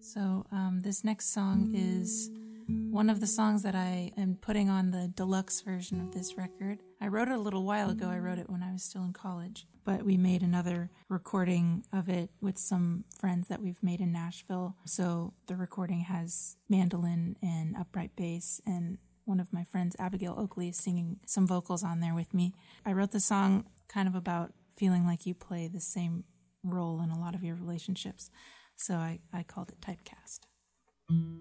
This next song is one of the songs that I am putting on the deluxe version of this record. I wrote it a little while ago. I wrote it when I was still in college, but we made another recording of it with some friends that we've made in Nashville. So the recording has mandolin and upright bass, and one of my friends, Abigail Oakley, is singing some vocals on there with me. I wrote the song kind of about feeling like you play the same role in a lot of your relationships. So I called it Typecast.